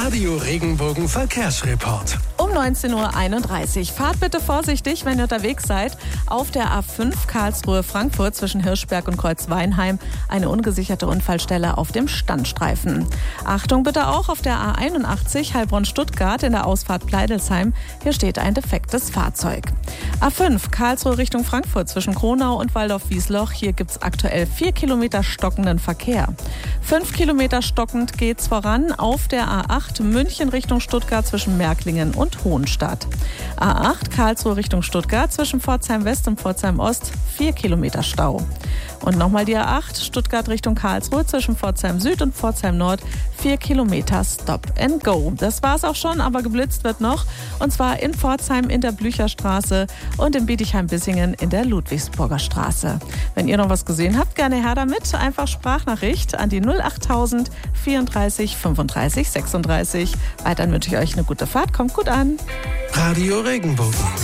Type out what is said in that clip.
Radio Regenbogen Verkehrsreport. Um 19.31 Uhr. Fahrt bitte vorsichtig, wenn ihr unterwegs seid. Auf der A5 Karlsruhe-Frankfurt zwischen Hirschberg und Kreuzweinheim eine ungesicherte Unfallstelle auf dem Standstreifen. Achtung bitte auch auf der A81 Heilbronn-Stuttgart in der Ausfahrt Pleidelsheim. Hier steht ein defektes Fahrzeug. A5 Karlsruhe Richtung Frankfurt zwischen Kronau und Waldorf-Wiesloch. Hier gibt es aktuell 4 Kilometer stockenden Verkehr. 5 Kilometer stockend geht's voran auf der A8 München Richtung Stuttgart zwischen Märklingen und Hohenstadt. A8 Karlsruhe Richtung Stuttgart zwischen Pforzheim West und Pforzheim Ost 4 Kilometer Stau. Und nochmal die A8 Stuttgart Richtung Karlsruhe zwischen Pforzheim Süd und Pforzheim Nord 4 Kilometer Stop and Go. Das war's auch schon, aber geblitzt wird noch. Und zwar in Pforzheim in der Blücherstraße und in Bietigheim-Bissingen in der Ludwigsburger Straße. Wenn ihr noch was gesehen habt, gerne her damit. Einfach Sprachnachricht an die 08000 34 35 36. Weiterhin wünsche ich euch eine gute Fahrt. Kommt gut an. Radio Regenbogen.